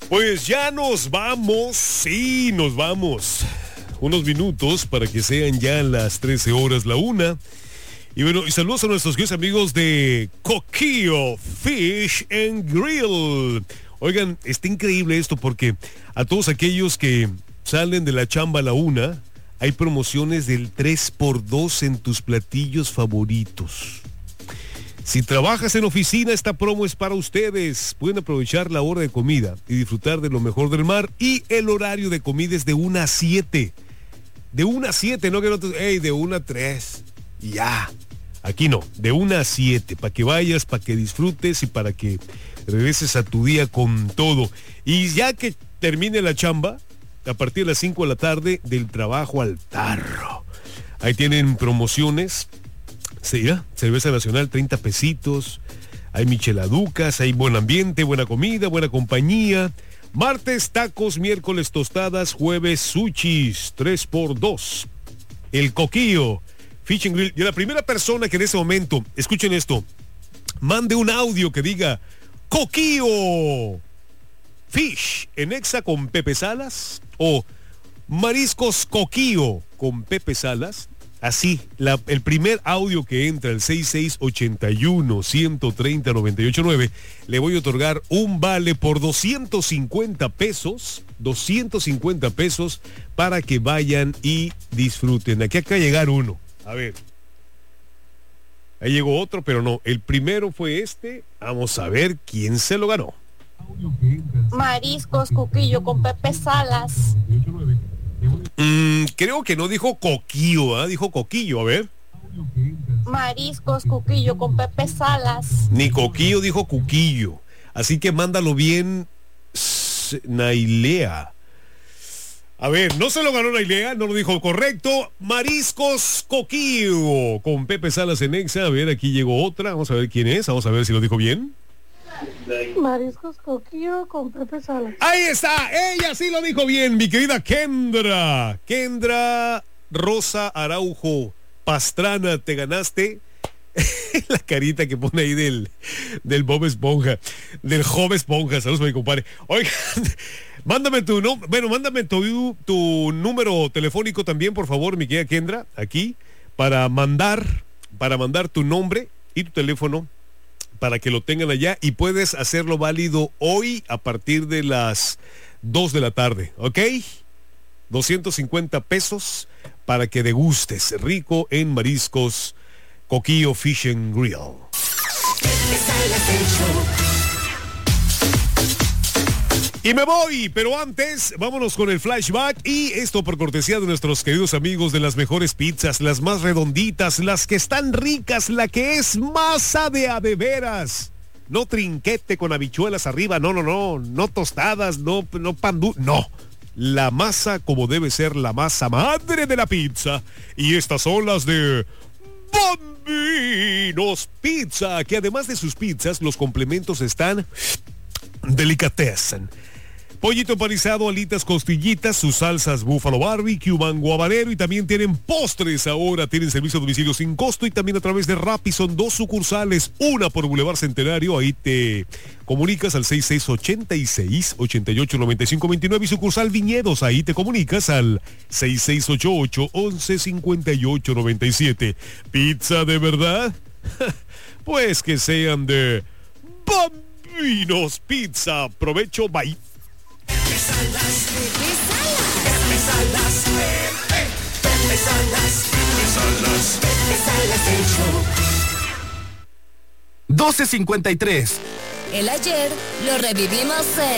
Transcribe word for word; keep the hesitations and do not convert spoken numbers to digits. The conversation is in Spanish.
Pues ya nos vamos, sí, nos vamos. Unos minutos para que sean ya las trece horas, la una. Y bueno, y saludos a nuestros queridos amigos de Coquillo Fish and Grill. Oigan, está increíble esto porque a todos aquellos que salen de la chamba a la una, hay promociones del tres por dos en tus platillos favoritos. Si trabajas en oficina, esta promo es para ustedes. Pueden aprovechar la hora de comida y disfrutar de lo mejor del mar. Y el horario de comida es de una a siete. De una a siete, no que no te... Hey, de una a tres. Ya. Aquí no, de una a siete. Para que vayas, para que disfrutes y para que regreses a tu día con todo. Y ya que termine la chamba, a partir de las cinco de la tarde, del trabajo al tarro. Ahí tienen promociones. Sí, ¿ya? Cerveza nacional, treinta pesitos. Hay micheladucas, hay buen ambiente, buena comida, buena compañía. Martes, tacos, miércoles, tostadas, jueves, sushis, tres por dos. El Coquillo Fish and Grill. Y a la primera persona que en ese momento, escuchen esto, mande un audio que diga Coquillo Fish en Exa con Pepe Salas o Mariscos Coquillo con Pepe Salas. Así, la, el primer audio que entra al seis seis ocho uno, uno tres cero, nueve ocho nueve, le voy a otorgar un vale por doscientos cincuenta pesos, doscientos cincuenta pesos para que vayan y disfruten. Aquí acaba de llegar uno. A ver. Ahí llegó otro, pero no. El primero fue este. Vamos a ver quién se lo ganó. Mariscos Coquillo con Pepe Salas. Mm, creo que no dijo Coquillo, ¿eh? Dijo Coquillo, a ver. Mariscos Coquillo con Pepe Salas. Ni Coquillo, dijo Cuquillo. Así que mándalo bien, Nailea. A ver, no se lo ganó Nailea, no lo dijo correcto. Mariscos Coquillo con Pepe Salas en Exa. A ver, aquí llegó otra. Vamos a ver quién es. Vamos a ver si lo dijo bien. Mariscos Coquillo con Pepe Salas. Ahí está, ella sí lo dijo bien, mi querida Kendra. Kendra Rosa Araujo Pastrana, te ganaste la carita que pone ahí del, del Bob Esponja, del Job Esponja. Saludos, mi compadre. Oigan, mándame tu no, bueno, mándame tu, tu número telefónico también, por favor, mi querida Kendra, aquí, para mandar, para mandar tu nombre y tu teléfono, para que lo tengan allá, y puedes hacerlo válido hoy a partir de las dos de la tarde, ¿ok? doscientos cincuenta pesos para que degustes rico en Mariscos Coquillo Fish and Grill. Y me voy, pero antes, vámonos con el flashback, y esto por cortesía de nuestros queridos amigos de las mejores pizzas, las más redonditas, las que están ricas, la que es masa de a de veras. No trinquete con habichuelas arriba, no, no, no, no tostadas, no, no pan duro, no. La masa como debe ser la masa madre de la pizza. Y estas son las de Bambinos Pizza, que además de sus pizzas, los complementos están delicatessen. Pollito empanizado, alitas, costillitas, sus salsas búfalo barbecue, mango habanero, y también tienen postres ahora. Tienen servicio a domicilio sin costo y también a través de Rappi. Son dos sucursales, una por Boulevard Centenario, ahí te comunicas al seis seis ocho seis, ocho ocho nueve cinco dos nueve, y sucursal Viñedos, ahí te comunicas al seis seis ocho ocho, once cincuenta y ocho noventa y siete. ¿Pizza de verdad? Pues que sean de Bambinos Pizza. Provecho, bye. Pepe Salas, Pepe Salas, Pepe, Pepe Salas, Pepe Salas, Pepe Salas, el show. doce cincuenta y tres. El ayer lo revivimos en